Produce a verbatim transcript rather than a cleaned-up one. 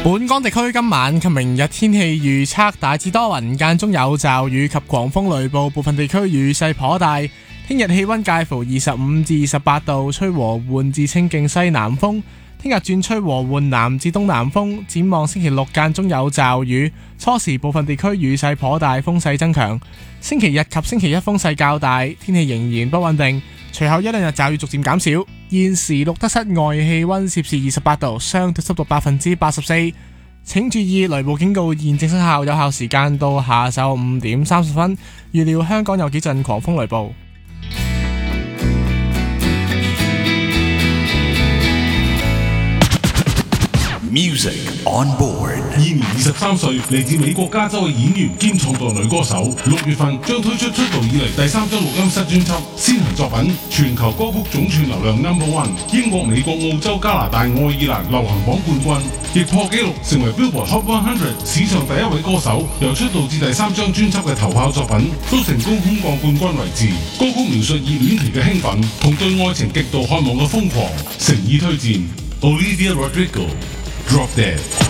本港地區今晚及明日天氣預測大致多雲，間中有驟雨及狂風雷暴，部分地區雨勢頗大。聽日氣溫介乎二十五至二十八度，吹和緩至清勁西南風。聽日轉吹和緩南至東南風。展望星期六間中有驟雨，初時部分地區雨勢頗大，風勢增強。星期日及星期一風勢較大，天氣仍然不穩定。隨後一兩日驟雨逐漸減少。現時錄得室外氣溫攝氏二十八度，相對濕度百分之八十四。請注意雷暴警告現正生效，有效時間到下晝五點三十分。預料香港有幾陣狂風雷暴。 Music on board。 現年二十三歲，嚟自美國加州嘅演員兼創作女歌手，六月份將推出出道以嚟第三張錄音室專輯，先行作品全球歌曲總串流量 number one， 英國、美國、澳洲、加拿大、愛爾蘭流行榜冠軍，亦破紀錄成為 Billboard Hot 一百史上第一位歌手。由出道至第三張專輯嘅頭炮作品，都成功空降冠軍位置。歌曲描述熱戀期嘅興奮同對愛情極度渴望嘅瘋狂，誠意推薦 Olivia Rodrigo。Drop Dead。